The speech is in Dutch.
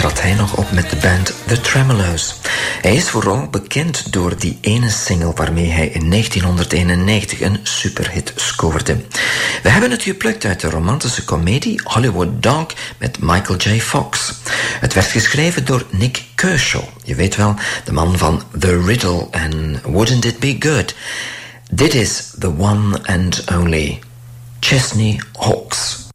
trad hij nog op met de band The Tremolos. Hij is vooral bekend door die ene single waarmee hij in 1991 een superhit scoorde. We hebben het geplukt uit de romantische komedie Hollywood Dog met Michael J. Fox. Het werd geschreven door Nick Kershaw. Je weet wel, de man van The Riddle en Wouldn't It Be Good. Dit is the one and only Chesney Hawkes.